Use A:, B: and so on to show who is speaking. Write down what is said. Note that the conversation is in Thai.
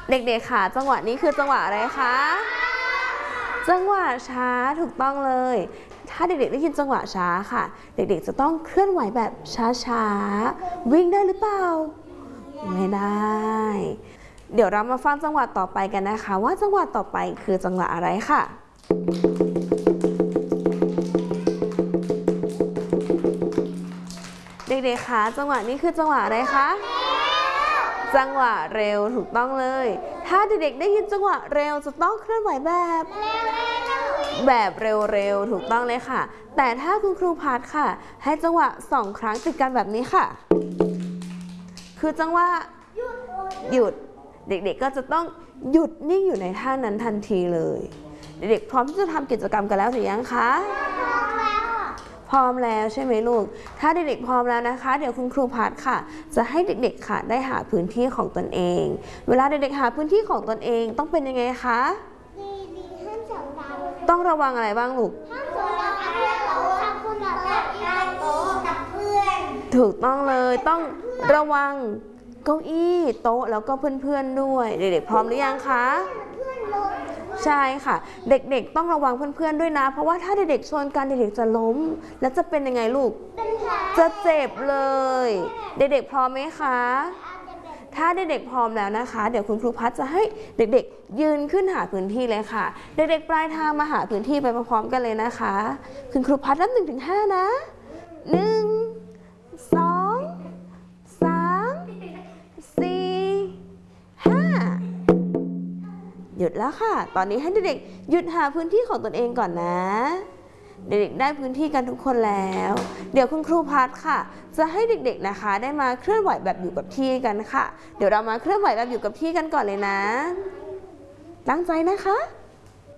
A: เด็กๆค่ะจังหวะนี้คือจังหวะอะไรคะจังหวะช้าถูกต้องเลยถ้าเด็กๆได้ยินจังหวะช้าค่ะเด็กๆจะต้องเคลื่อนไหวแบบช้าๆวิ่งได้หรือเปล่าไม่ได้เดี๋ยวเรามาฟังจังหวะต่อไปกันนะคะว่าจังหวะต่อไปคือจังหวะอะไรค่ะเด็กๆคะจังหวะนี้คือจังหวะอะไรคะจังหวะเร็วถูกต้องเลยถ้าเด็กๆได้ยินจังหวะเร็วจะต้องเคลื่อนไหวแบบเร็วๆถูกต้องเลยค่ะแต่ถ้าคุณครูพัดค่ะให้จังหวะ2 ครั้งติดกันแบบนี้ค่ะคือจังหวะหยุดเด็กๆก็จะต้องหยุดนิ่งอยู่ในท่านั้นทันทีเลยเด็กๆพร้อมที่จะทำกิจกรรมกันแล้วหรือยังคะพร้อมแล้วใช่ไหมลูกถ้าเด็กๆพร้อมแล้วนะคะเดี๋ยวคุณครูพัดค่ะจะให้เด็กๆค่ะได้หาพื้นที่ของตนเองเวลาเด็กๆหาพื้นที่ของตนเองต้องเป็นยังไงคะต้องระวังอะไรบ้างลูกถูกต้องเลยต้องระวังเก้าอี้โต๊ะแล้วก็เพื่อนๆด้วยเด็กๆพร้อมหรือยังคะใช่ค่ะเด็กๆต้องระวังเพื่อนๆด้วยนะเพราะว่าถ้าเด็กๆชนกันเด็กๆจะล้มแล้วจะเป็นยังไงลูกจะเจ็บเลยเด็กๆพร้อมไหมคะถ้าเด็กๆพร้อมแล้วนะคะเดี๋ยวคุณครูพัดจะให้เด็กๆยืนขึ้นหาพื้นที่เลยค่ะเด็กๆปลายทางมาหาพื้นที่ไปพร้อมๆกันเลยนะคะคุณครูพัดนับ1 ถึง 5นะ1 2 3 4 5หยุดแล้วค่ะตอนนี้ให้เด็กๆหยุดหาพื้นที่ของตนเองก่อนนะเด็กๆได้พื้นที่กันทุกคนแล้วเดี๋ยวคุณครูพัดค่ะจะให้เด็กๆนะคะได้มาเคลื่อนไหวแบบอยู่กับที่กันค่ะเดี๋ยวเรามาเคลื่อนไหวแบบอยู่กับที่กันก่อนเลยนะตั้งใจนะคะ